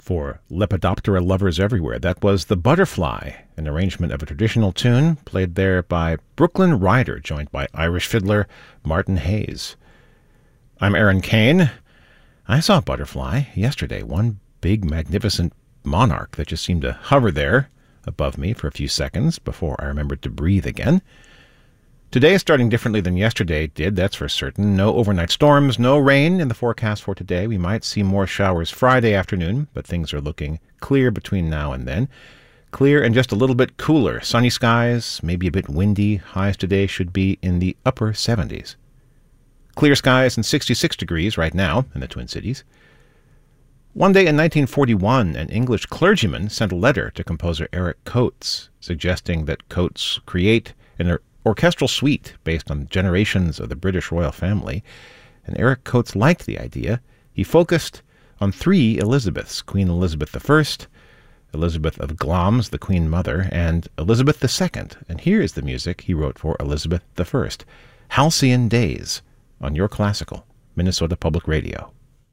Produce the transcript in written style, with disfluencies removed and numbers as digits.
For Lepidoptera lovers everywhere, that was The Butterfly, an arrangement of a traditional tune played there by Brooklyn Ryder, joined by Irish fiddler Martin Hayes. I'm Aaron Kane. I saw a butterfly yesterday, one big, magnificent monarch that just seemed to hover there above me for a few seconds before I remembered to breathe again. Today is starting differently than yesterday did, that's for certain. No overnight storms, no rain in the forecast for today. We might see more showers Friday afternoon, but things are looking clear between now and then. Clear and just a little bit cooler. Sunny skies, maybe a bit windy. Highs today should be in the upper 70s. Clear skies and 66 degrees right now in the Twin Cities. One day in 1941, an English clergyman sent a letter to composer Eric Coates, suggesting that Coates create an orchestral suite based on generations of the British royal family, and Eric Coates liked the idea. He focused on three Elizabeths: Queen Elizabeth I, Elizabeth of Glamis, the Queen Mother, and Elizabeth II. And here is the music he wrote for Elizabeth I, Halcyon Days, on Your Classical, Minnesota Public Radio.